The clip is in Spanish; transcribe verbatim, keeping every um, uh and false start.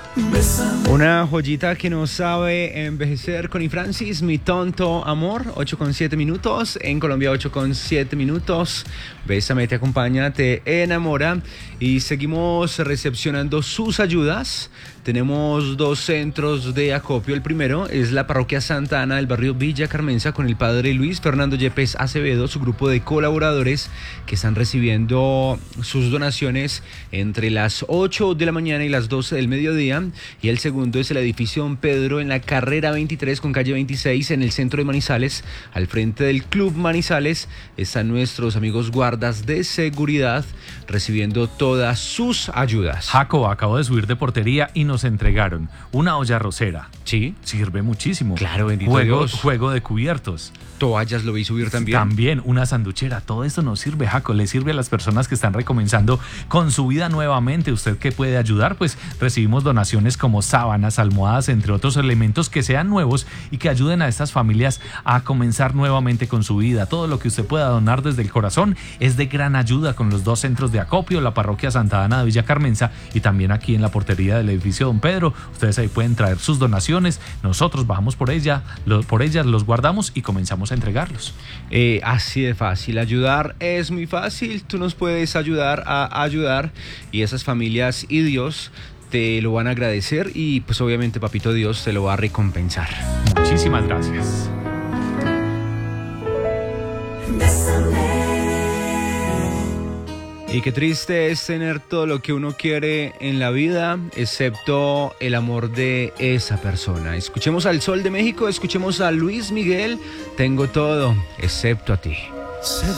Una joyita que no sabe envejecer con Ifrancis, Mi Tonto Amor, ocho con siete minutos, en Colombia ocho con siete minutos. Bésame, te acompaña, te enamora y seguimos recepcionando sus ayudas. Tenemos dos centros de acopio. El primero es la Parroquia Santa Ana del barrio Villa Carmenza con el padre Luis Fernando Yepes Acevedo, su grupo de colaboradores que están recibiendo sus donaciones entre las ocho de la mañana y las doce del mediodía. Y el segundo es el edificio Don Pedro en la carrera veintitrés con calle veintiséis en el centro de Manizales, al frente del Club Manizales. Están nuestros amigos guardas de seguridad recibiendo todas sus ayudas. Jaco, acabo de subir de portería y nos entregaron una olla arrocera. Sí, sirve muchísimo. Claro, bendito juego, Dios. Juego de cubiertos. Toallas lo vi subir también. También una sanduchera. Todo esto nos sirve, Jaco. Le sirve a las personas que están recomenzando con su vida nuevamente. ¿Usted qué puede ayudar? Pues recibimos donaciones como sábanas, almohadas, entre otros elementos que sean nuevos y que ayuden a estas familias a comenzar nuevamente con su vida. Todo lo que usted pueda donar desde el corazón es de gran ayuda con los dos centros de acopio, la Parroquia Santa Ana de Villa Carmenza y también aquí en la portería del edificio Don Pedro. Ustedes ahí pueden traer sus donaciones. Nosotros bajamos por ella, lo, por ellas, los guardamos y comenzamos a entregarlos. Eh, así de fácil, ayudar es muy fácil, tú nos puedes ayudar a ayudar y esas familias y Dios te lo van a agradecer y pues obviamente Papito Dios te lo va a recompensar. Muchísimas gracias. Y qué triste es tener todo lo que uno quiere en la vida, excepto el amor de esa persona. Escuchemos al Sol de México, escuchemos a Luis Miguel, tengo todo, excepto a ti.